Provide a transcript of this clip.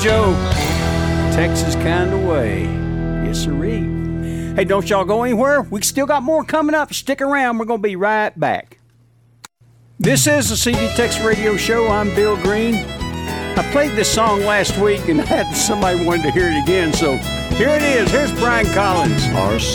Joe, Texas kind of way. Yes, sirree. Hey, don't y'all go anywhere. We still got more coming up. Stick around. We're going to be right back. This is the CD Texas Radio Show. I'm Bill Green. I played this song last week and had somebody wanted to hear it again, so here it is. Here's Brian Collins.